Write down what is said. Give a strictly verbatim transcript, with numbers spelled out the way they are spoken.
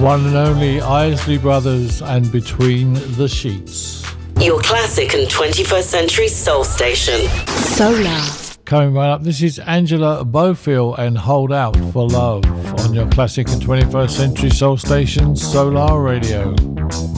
one and only Isley Brothers and Between the Sheets. Your classic and twenty-first century soul station. Solar. Coming right up, this is Angela Bofill and Hold Out for Love on your classic and twenty-first century soul station, Solar Radio.